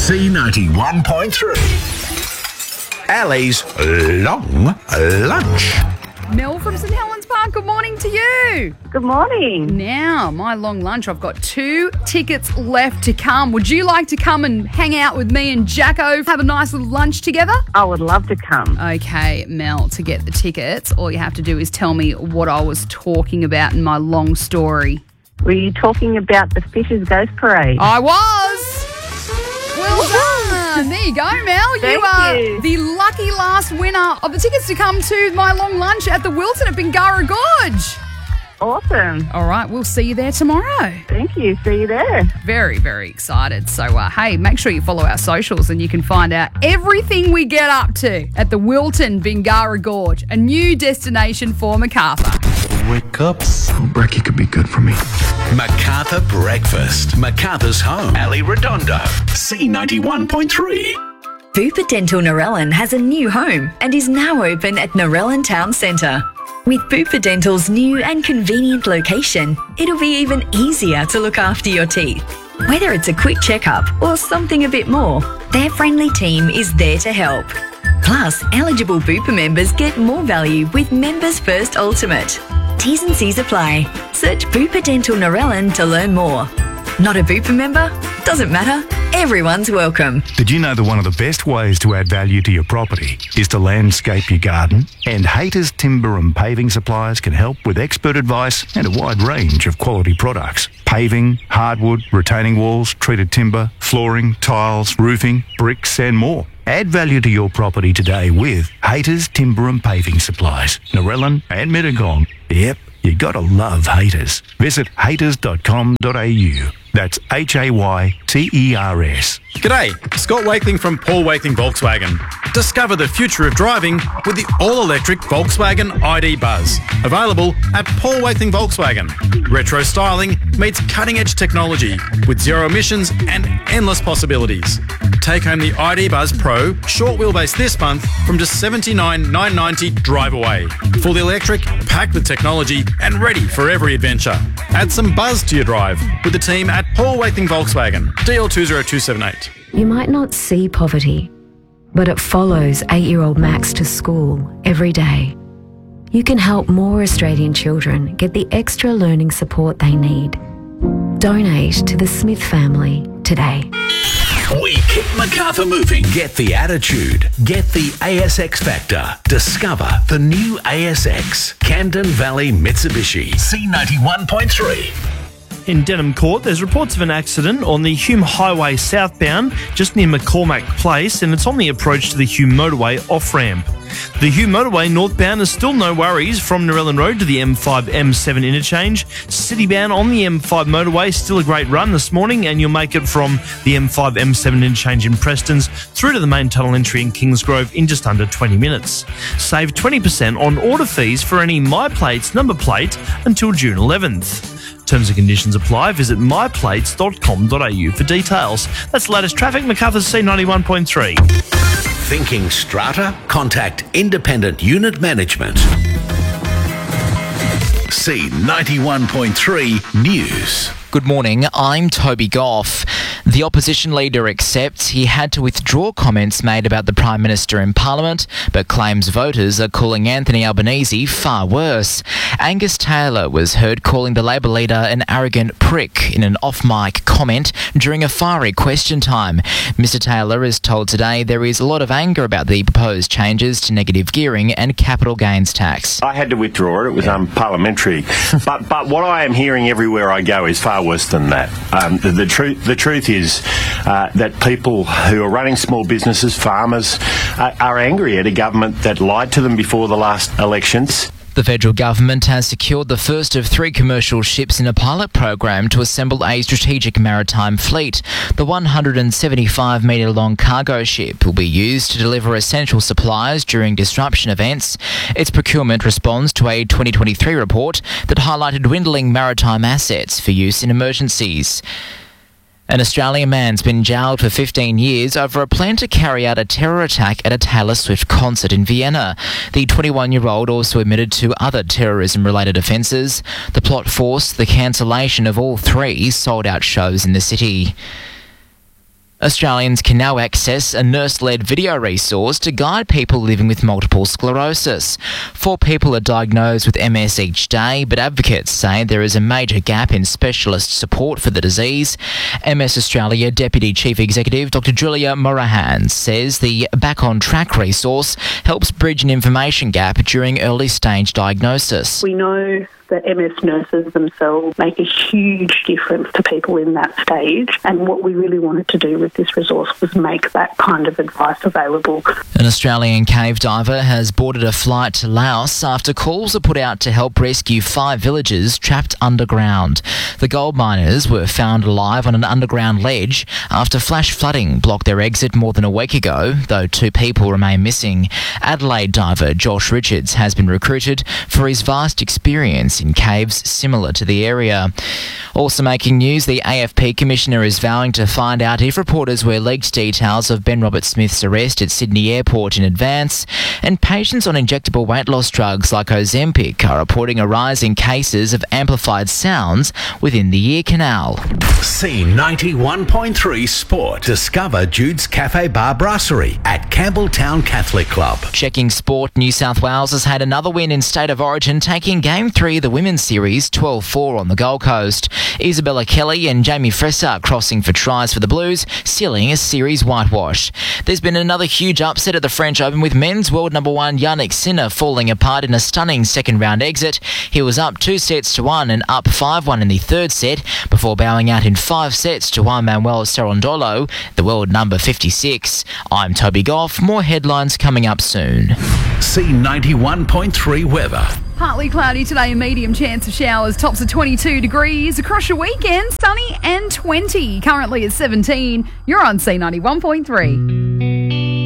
C91.3. Ali's Long Lunch. Mel from St Helens Park, good morning to you. Good morning. Now, my long lunch, I've got 2 tickets left to come. Would you like to come and hang out with me and Jacko, have a nice little lunch together? I would love to come. Okay, Mel, to get the tickets, all you have to do is tell me what I was talking about in my long story. Were you talking about the Fishers Ghost Parade? I was! Well done! There you go, Mel. Thank you are you. the lucky last winner of the tickets to come to my long lunch at the Wilton at Bingara Gorge. Awesome. All right, we'll see you there tomorrow. Thank you. See you there. Very, very excited. So, hey, make sure you follow our socials and you can find out everything we get up to at the Wilton Bingara Gorge, a new destination for MacArthur. Wake up. Brekkie could be good for me. MacArthur Breakfast. MacArthur's home. Ali Redondo. C91.3. Bupa Dental Narellan has a new home and is now open at Narellan Town Centre. With Bupa Dental's new and convenient location, it'll be even easier to look after your teeth. Whether it's a quick checkup or something a bit more, their friendly team is there to help. Plus, eligible Bupa members get more value with Members First Ultimate. T's and C's apply. Search Bupa Dental Narellan to learn more. Not a Bupa member? Doesn't matter. Everyone's welcome. Did you know that one of the best ways to add value to your property is to landscape your garden? And Haters Timber and Paving Suppliers can help with expert advice and a wide range of quality products. Paving, hardwood, retaining walls, treated timber, flooring, tiles, roofing, bricks and more. Add value to your property today with Haters Timber and Paving Supplies, Narellan and Mittagong. Yep, you gotta love Haters. Visit haters.com.au. That's HAYTERS. G'day, Scott Wakeling from Paul Wakeling Volkswagen. Discover the future of driving with the all-electric Volkswagen ID Buzz. Available at Paul Wakeling Volkswagen. Retro styling meets cutting-edge technology with zero emissions and endless possibilities. Take home the ID Buzz Pro short wheelbase this month from just $79,990 drive away. Fully electric, packed with technology and ready for every adventure. Add some buzz to your drive with the team at Paul Wakeling Volkswagen. DL20278. You might not see poverty, but it follows 8-year-old Max to school every day. You can help more Australian children get the extra learning support they need. Donate to the Smith family today. We keep MacArthur moving. Get the attitude. Get the ASX factor. Discover the new ASX. Camden Valley Mitsubishi. C91.3. In Denham Court, there's reports of an accident on the Hume Highway southbound, just near McCormack Place, and it's on the approach to the Hume Motorway off-ramp. The Hume Motorway northbound is still no worries from Narellan Road to the M5-M7 interchange. Citybound on the M5 motorway, still a great run this morning, and you'll make it from the M5-M7 interchange in Prestons through to the main tunnel entry in Kingsgrove in just under 20 minutes. Save 20% on order fees for any MyPlates number plate until June 11th. Terms and conditions apply. Visit myplates.com.au for details. That's the latest traffic. MacArthur's C91.3. Thinking strata? Contact Independent Unit Management. C91.3 News. Good morning, I'm Toby Goff. The opposition leader accepts he had to withdraw comments made about the Prime Minister in Parliament, but claims voters are calling Anthony Albanese far worse. Angus Taylor was heard calling the Labor leader an arrogant prick in an off-mic comment during a fiery question time. Mr Taylor is told today there is a lot of anger about the proposed changes to negative gearing and capital gains tax. I had to withdraw it. It was unparliamentary. but what I am hearing everywhere I go is far worse than that. The truth is that people who are running small businesses, farmers, are angry at a government that lied to them before the last elections. The federal government has secured the first of 3 commercial ships in a pilot program to assemble a strategic maritime fleet. The 175-metre-long cargo ship will be used to deliver essential supplies during disruption events. Its procurement responds to a 2023 report that highlighted dwindling maritime assets for use in emergencies. An Australian man's been jailed for 15 years over a plan to carry out a terror attack at a Taylor Swift concert in Vienna. The 21-year-old also admitted to other terrorism-related offences. The plot forced the cancellation of all 3 sold-out shows in the city. Australians can now access a nurse-led video resource to guide people living with multiple sclerosis. 4 people are diagnosed with MS each day, but advocates say there is a major gap in specialist support for the disease. MS Australia Deputy Chief Executive Dr. Julia Morahan says the Back on Track resource helps bridge an information gap during early-stage diagnosis. We know that MS nurses themselves make a huge difference to people in that stage, and what we really wanted to do with this resource was make that kind of advice available. An Australian cave diver has boarded a flight to Laos after calls are put out to help rescue 5 villagers trapped underground. The gold miners were found alive on an underground ledge after flash flooding blocked their exit more than a week ago, though 2 people remain missing. Adelaide diver Josh Richards has been recruited for his vast experience in caves similar to the area. Also making news, the AFP Commissioner is vowing to find out if reporters were leaked details of Ben Roberts-Smith's arrest at Sydney Airport in advance, and patients on injectable weight loss drugs like Ozempic are reporting a rise in cases of amplified sounds within the ear canal. C91.3 Sport. Discover Jude's Cafe Bar Brasserie at Campbelltown Catholic Club. Checking sport, New South Wales has had another win in State of Origin, taking Game 3 of the Women's Series 12-4 on the Gold Coast. Isabella Kelly and Jamie Fresser crossing for tries for the Blues, sealing a series whitewash. There's been another huge upset at the French Open with men's world number 1 Yannick Sinner falling apart in a stunning second-round exit. He was up 2-1 and up 5-1 in the third set before bowing out in 5 sets to Juan Manuel Cerundolo, the world number 56. I'm Toby Goff. More headlines coming up soon. C91.3 weather. Partly cloudy today, a medium chance of showers. Tops of 22 degrees. Across your weekend, sunny and 20. Currently at 17. You're on C91.3.